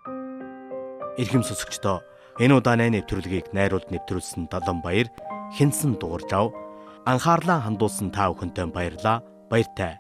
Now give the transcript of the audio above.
Эрхэм сонсогчдоо, энэ удааны нэвтрүүлгийг найруулд нэвтрүүлсэн Далан Баяр Хинсэн дуурж ав. Анхаарлаа хандуулсан та бүхэнтэй баярлалаа. Баяртай.